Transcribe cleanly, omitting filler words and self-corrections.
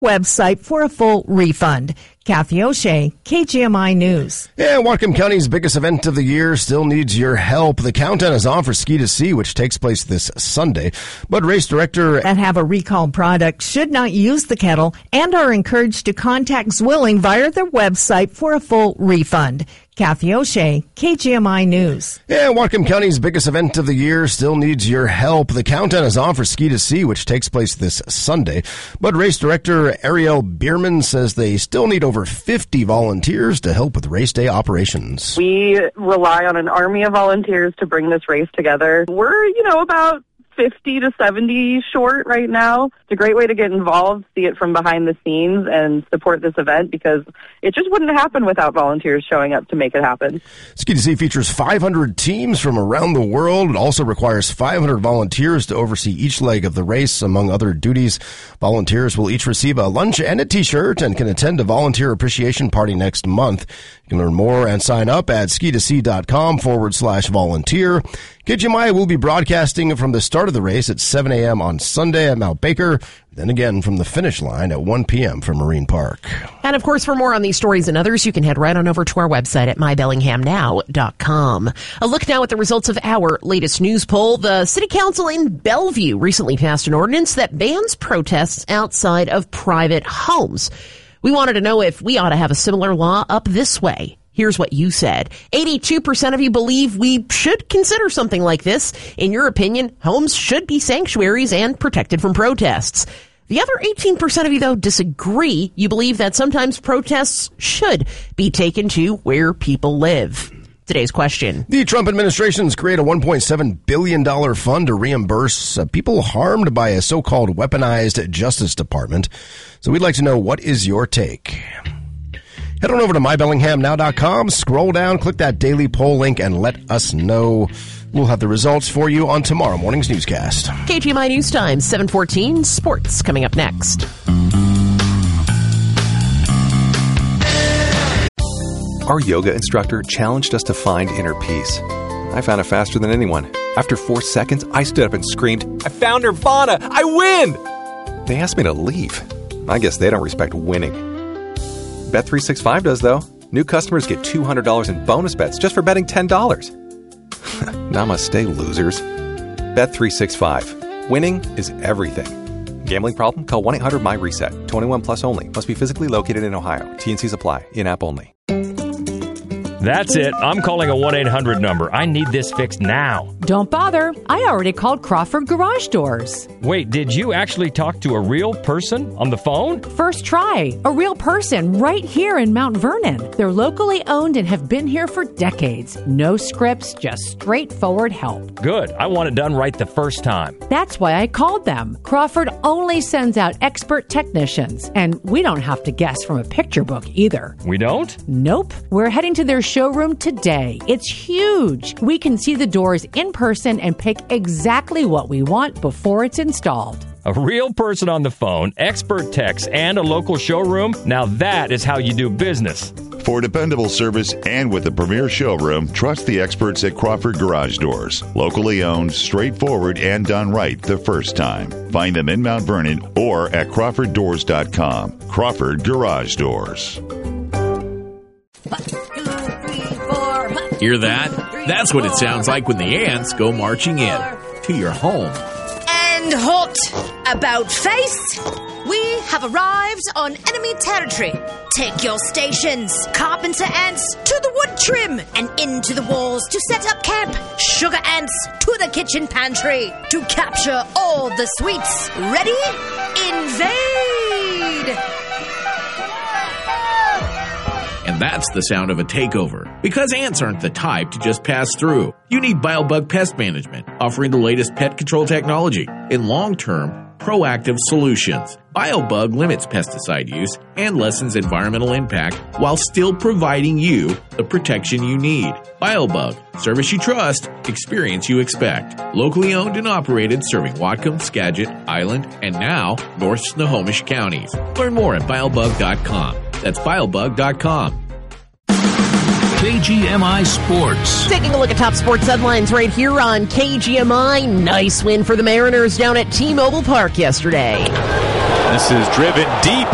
website for a full refund. Kathy O'Shea, KGMI News. Yeah, Whatcom County's biggest event of the year still needs your help. The countdown is on for Ski to Sea, which takes place this Sunday. But race director that have a recalled product should not use the kettle and are encouraged to contact Zwilling via their website for a full refund. Kathy O'Shea, KGMI News. Yeah, Whatcom County's biggest event of the year still needs your help. The countdown is on for Ski to Sea, which takes place this Sunday. But race director Ariel Bierman says they still need over 50 volunteers to help with race day operations. We rely on an army of volunteers to bring this race together. We're, about 50 to 70 short right now. It's a great way to get involved, see it from behind the scenes, and support this event because it just wouldn't happen without volunteers showing up to make it happen. Ski to Sea features 500 teams from around the world. It also requires 500 volunteers to oversee each leg of the race, among other duties. Volunteers will each receive a lunch and a t-shirt and can attend a volunteer appreciation party next month. You can learn more and sign up at skitosea.com/volunteer. KGMI will be broadcasting from the start of the race at 7 a.m. on Sunday at Mount Baker, then again from the finish line at 1 p.m. from Marine Park. And, of course, for more on these stories and others, you can head right on over to our website at mybellinghamnow.com. A look now at the results of our latest news poll. The City Council in Bellevue recently passed an ordinance that bans protests outside of private homes. We wanted to know if we ought to have a similar law up this way. Here's what you said. 82% of you believe we should consider something like this. In your opinion, homes should be sanctuaries and protected from protests. The other 18% of you, though, disagree. You believe that sometimes protests should be taken to where people live. Today's question. The Trump administration's create a $1.7 billion fund to reimburse people harmed by a so-called weaponized Justice Department. So we'd like to know, what is your take? Head on over to mybellinghamnow.com, scroll down, click that daily poll link, and let us know. We'll have the results for you on tomorrow morning's newscast. KGMI News Time, 7:14, sports coming up next. Our yoga instructor challenged us to find inner peace. I found it faster than anyone. After 4 seconds, I stood up and screamed, "I found Nirvana! I win!" They asked me to leave. I guess they don't respect winning. Bet365 does, though. New customers get $200 in bonus bets just for betting $10. Namaste, losers. Bet365. Winning is everything. Gambling problem? Call 1-800-MY-RESET. 21 plus only. Must be physically located in Ohio. T&Cs apply. In-app only. That's it. I'm calling a 1-800 number. I need this fixed now. Don't bother. I already called Crawford Garage Doors. Wait, did you actually talk to a real person on the phone? First try. A real person right here in Mount Vernon. They're locally owned and have been here for decades. No scripts, just straightforward help. Good. I want it done right the first time. That's why I called them. Crawford only sends out expert technicians, and we don't have to guess from a picture book either. We don't? Nope. We're heading to their showroom today. It's huge. We can see the doors in person and pick exactly what we want before it's installed. A real person on the phone, expert techs, and a local showroom? Now that is how you do business. For dependable service and with a premier showroom, trust the experts at Crawford Garage Doors. Locally owned, straightforward, and done right the first time. Find them in Mount Vernon or at crawforddoors.com. Crawford Garage Doors. Hear that? That's what it sounds like when the ants go marching in to your home. And hot about face, we have arrived on enemy territory. Take your stations, carpenter ants to the wood trim and into the walls to set up camp. Sugar ants to the kitchen pantry to capture all the sweets. Ready? Invade! And that's the sound of a takeover. Because ants aren't the type to just pass through. You need BioBug Pest Management, offering the latest pet control technology in long-term, proactive solutions. BioBug limits pesticide use and lessens environmental impact while still providing you the protection you need. BioBug, service you trust, experience you expect. Locally owned and operated, serving Whatcom, Skagit, Island, and now North Snohomish counties. Learn more at biobug.com. That's biobug.com. KGMI Sports. Taking a look at top sports headlines right here on KGMI. Nice win for the Mariners down at T-Mobile Park yesterday. This is driven deep